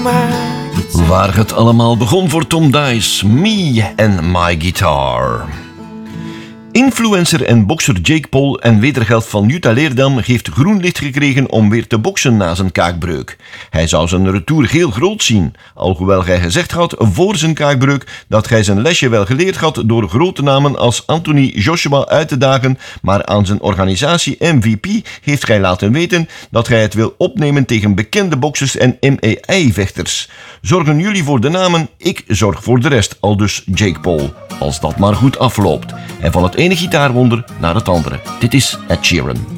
Waar het allemaal begon voor Tom Dice, Me and My Guitar. Influencer en bokser Jake Paul en wedergeld van Jutta Leerdam heeft groen licht gekregen om weer te boksen na zijn kaakbreuk. Hij zou zijn retour heel groot zien, alhoewel hij gezegd had voor zijn kaakbreuk dat hij zijn lesje wel geleerd had door grote namen als Anthony Joshua uit te dagen, maar aan zijn organisatie MVP heeft hij laten weten dat hij het wil opnemen tegen bekende boksers en MMA-vechters. Zorgen jullie voor de namen, ik zorg voor de rest, aldus Jake Paul. Als dat maar goed afloopt. En van het ene gitaarwonder naar het andere. Dit is Ed Sheeran.